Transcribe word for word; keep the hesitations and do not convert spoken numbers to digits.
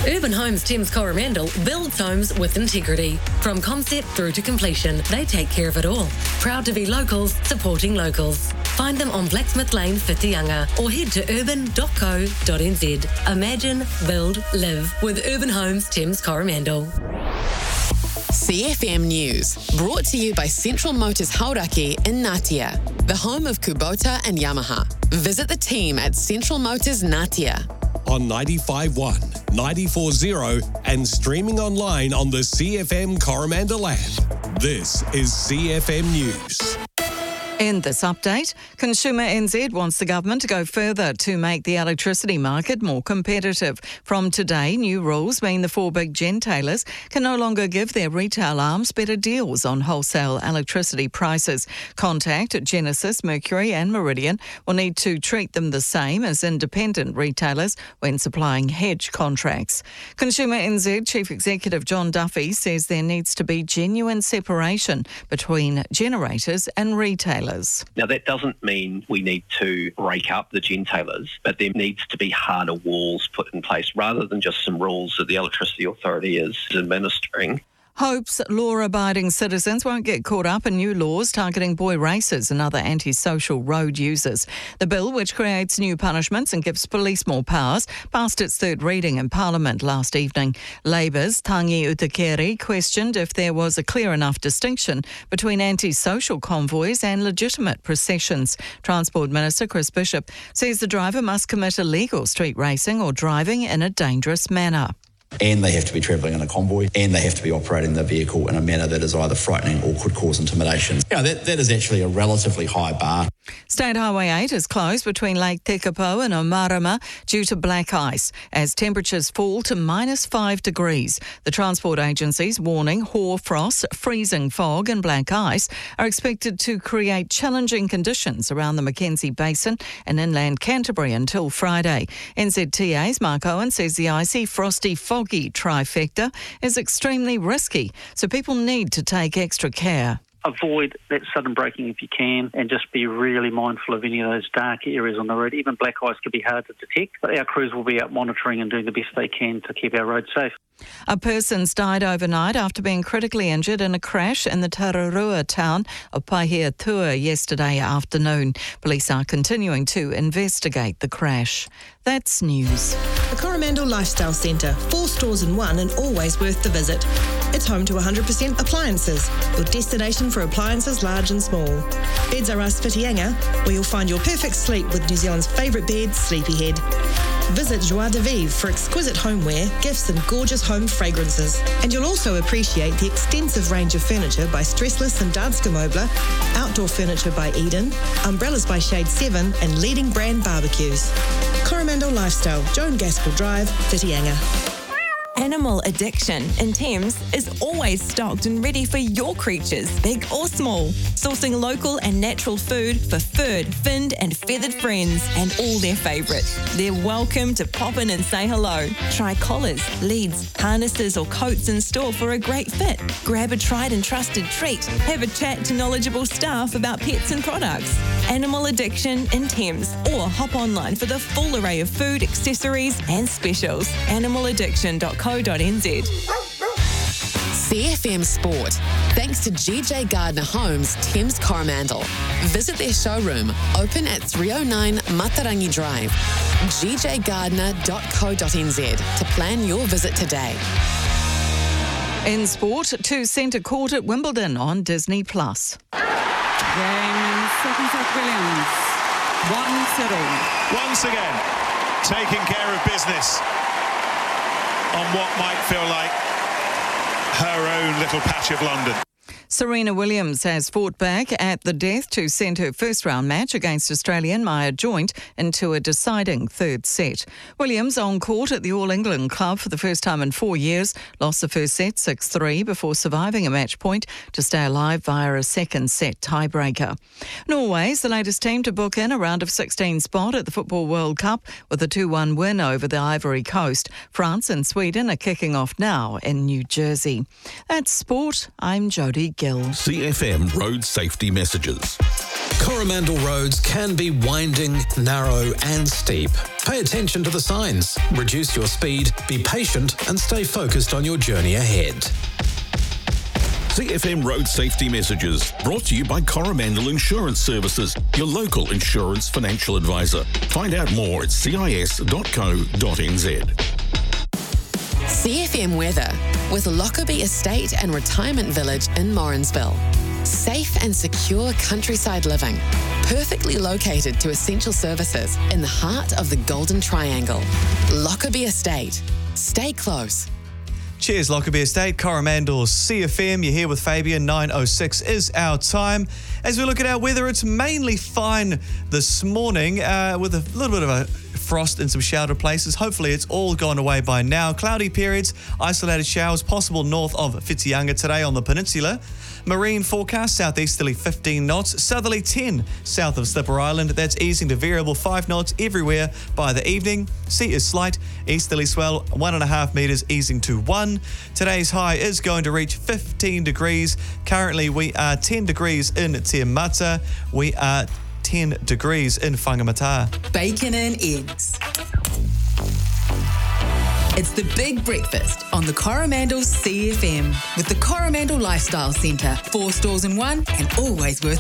Urban Homes Thames Coromandel builds homes with integrity. From concept through to completion, they take care of it all. Proud to be locals, supporting locals. Find them on Blacksmith Lane, Whitianga, or head to urban dot co dot n z. Imagine, build, live with Urban Homes Thames Coromandel. C F M News, brought to you by Central Motors Hauraki in Ngatea, the home of Kubota and Yamaha. Visit the team at Central Motors Ngatea. On ninety-five point one, ninety-four point zero and streaming online on the C F M Coromandel app. This is C F M News. In this update, Consumer N Z wants the government to go further to make the electricity market more competitive. From today, new rules mean the four big gentailers can no longer give their retail arms better deals on wholesale electricity prices. Contact, Genesis, Mercury and Meridian will need to treat them the same as independent retailers when supplying hedge contracts. Consumer N Z Chief Executive John Duffy says there needs to be genuine separation between generators and retailers. Now, that doesn't mean we need to break up the gentailers, but there needs to be harder walls put in place rather than just some rules that the Electricity Authority is administering. Hopes law-abiding citizens won't get caught up in new laws targeting boy racers and other antisocial road users. The bill, which creates new punishments and gives police more powers, passed its third reading in Parliament last evening. Labour's Tangi Utakere questioned if there was a clear enough distinction between antisocial convoys and legitimate processions. Transport Minister Chris Bishop says the driver must commit illegal street racing or driving in a dangerous manner. And they have to be travelling in a convoy, and they have to be operating the vehicle in a manner that is either frightening or could cause intimidation. You know, that, that is actually a relatively high bar. State Highway eight is closed between Lake Tekapo and Omarama due to black ice as temperatures fall to minus five degrees. The transport agencies warning hoar frost, freezing fog and black ice are expected to create challenging conditions around the Mackenzie Basin and inland Canterbury until Friday. N Z T A's Mark Owen says the icy, frosty, foggy trifecta is extremely risky, so people need to take extra care. Avoid that sudden braking if you can, and just be really mindful of any of those dark areas on the road. Even black ice can be hard to detect, but our crews will be out monitoring and doing the best they can to keep our roads safe. A person's died overnight after being critically injured in a crash in the Tararua town of Pahiatua yesterday afternoon. Police are continuing to investigate the crash. That's news. The Coromandel Lifestyle Centre, four stores in one and always worth the visit. It's home to one hundred percent appliances, your destination for appliances large and small. Beds R Us Whitianga, where you'll find your perfect sleep with New Zealand's favourite bed, Sleepyhead. Visit Joie de Vivre for exquisite homeware, gifts and gorgeous home fragrances. And you'll also appreciate the extensive range of furniture by Stressless and Danske Möbler, outdoor furniture by Eden, umbrellas by Shade seven and leading brand barbecues. Coromandel Lifestyle, Joan Gaskell Drive, Whitianga. Animal Addiction in Thames is always stocked and ready for your creatures, big or small. Sourcing local and natural food for furred, finned and feathered friends and all their favourites. They're welcome to pop in and say hello. Try collars, leads, harnesses or coats in store for a great fit. Grab a tried and trusted treat. Have a chat to knowledgeable staff about pets and products. Animal Addiction in Thames, or hop online for the full array of food, accessories and specials. animal addiction dot co dot n z. C F M Sport, thanks to G J Gardner Homes, Thames Coromandel. Visit their showroom, open at three oh nine Matarangi Drive. g j gardner dot co dot n z to plan your visit today. In sport, to centre court at Wimbledon on Disney Plus. Game second set Williams. One settled. Once again, taking care of business on what might feel like her own little patch of London. Serena Williams has fought back at the death to send her first-round match against Australian Maya Joint into a deciding third set. Williams, on court at the All England Club for the first time in four years, lost the first set six three before surviving a match point to stay alive via a second set tiebreaker. Norway's the latest team to book in a round of sixteen spot at the Football World Cup with a two one win over the Ivory Coast. France and Sweden are kicking off now in New Jersey. That's sport. I'm Jodie skill. C F M road safety messages. Coromandel roads can be winding, narrow and steep. Pay attention to the signs, reduce your speed, be patient and stay focused on your journey ahead. C F M road safety messages brought to you by Coromandel Insurance Services, your local insurance financial advisor. Find out more at C I S dot co dot n z. C F M weather with Lockerbie Estate and Retirement Village in Morrinsville. Safe and secure countryside living, perfectly located to essential services in the heart of the Golden Triangle. Lockerbie Estate. Stay close. Cheers, Lockerbie Estate, Coromandel C F M. You're here with Fabian. nine oh six is our time. As we look at our weather, it's mainly fine this morning uh, with a little bit of a frost in some sheltered places. Hopefully it's all gone away by now. Cloudy periods, isolated showers possible north of Whitianga today on the peninsula. Marine forecast, southeasterly fifteen knots, southerly ten south of Slipper Island. That's easing to variable five knots everywhere by the evening. Sea is slight, easterly swell one and a half metres, easing to one. Today's high is going to reach fifteen degrees. Currently we are ten degrees in Te Mata. We are ten degrees in Whangamata. Bacon and eggs. It's the big breakfast on the Coromandel C F M with the Coromandel Lifestyle Centre. Four stores in one and always worth